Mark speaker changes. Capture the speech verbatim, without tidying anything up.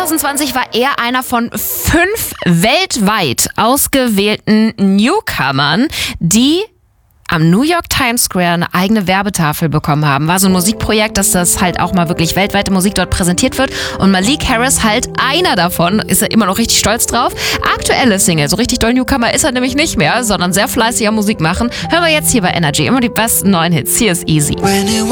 Speaker 1: zwanzig zwanzig war er einer von fünf weltweit ausgewählten Newcomern, die am New York Times Square eine eigene Werbetafel bekommen haben. War so ein Musikprojekt, dass das halt auch mal wirklich weltweite Musik dort präsentiert wird. Und Malik Harris halt einer davon, ist er immer noch richtig stolz drauf. Aktuelle Single, so richtig doll Newcomer ist er nämlich nicht mehr, sondern sehr fleißiger Musik machen. Hören wir jetzt hier bei Energy immer die besten neuen Hits. Hier ist Easy.